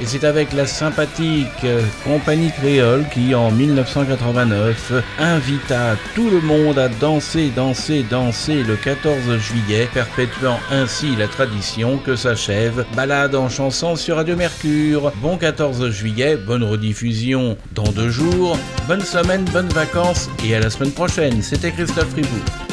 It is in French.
Et c'est avec la sympathique compagnie créole qui, en 1989, invita tout le monde à danser le 14 juillet, perpétuant ainsi la tradition que s'achève Balade en chanson sur Radio Mercure. Bon 14 juillet, bonne rediffusion dans 2 jours, bonne semaine, bonnes vacances et à la semaine prochaine. C'était Christophe Riboud.